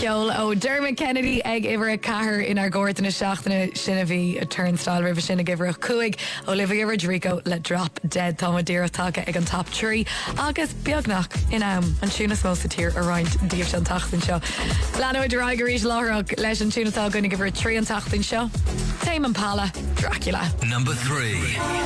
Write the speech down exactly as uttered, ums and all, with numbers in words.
ceol ó Dermot Kennedy ag ibre cahar inar gcóirt na seachtaine sinna bhí a turnstile rih sinna gibre cuaig Olivia Rodrigo le Drop Dead tá díirtácha ag an top trí agus beagnach in am an túna smó sa tír a roiint díobh an tachtain seo. Leanúid raigeéis láthach leis an túnatá gona gibre trí an tachtain seo. Tame Impala, Dracula. Number three.